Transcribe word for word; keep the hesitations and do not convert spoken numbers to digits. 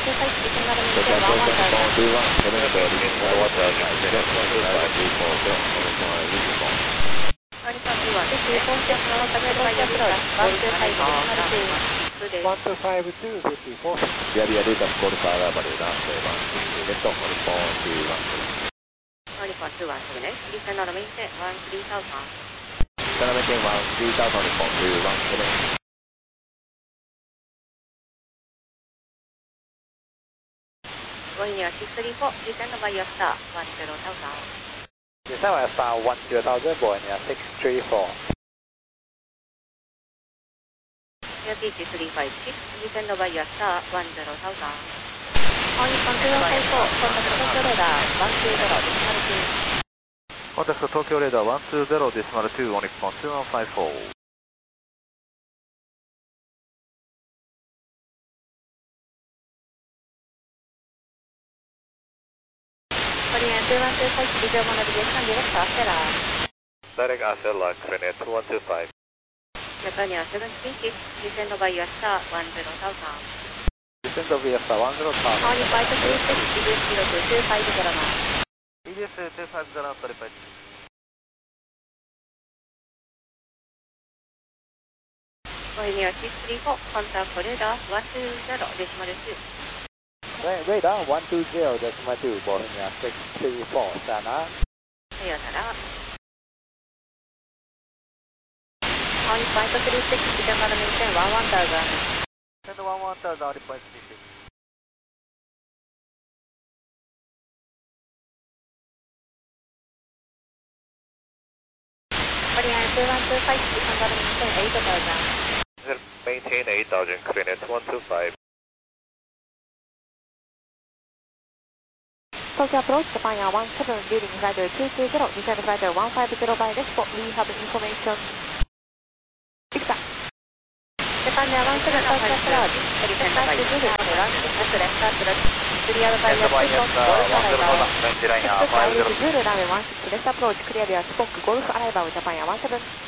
Going near six three four, descend by your star, one zero thousand. Descend by your star, one zero thousand, Boeing near six three four. Air P G three five six, descend by your star, one zero thousand. On one zero five four, contact Tokyo radar, one two zero, decimal two. Contact Tokyo radar, one two zero, decimal two, Onyx one two one five four. Korean two one two five, visual navigation, direct Astera. Direct Astera, Korean two one two five. Japan Air seven three six, descend by your star, one zero thousand. Descend by your star, one zero thousand. On five three six, E D S zero two two five zero nine. E D S two five zero, repeat. Going near six three four, contact radar, one two zero, decimal two. Radar, one two zero, decimal two, Boeing near six three four, Sana. Sayonara. On five three six, internal maintain one one thousand. Send one one thousand, repeat. Korean two one two five, internal maintain eight thousand. Maintain eight thousand, Korean two one two five. Tokyo approach, Japan Air one seven, leading fighter two two zero, descend fighter one five zero by Respo, we have information. Victor. Japan Air one seven, Tokyo approach, descend by one six left approach, clear by your Spock, Golf arrival. Express I L Zulu runway one six left approach, clear your Spock, Golf arrival, Japan Air one seven.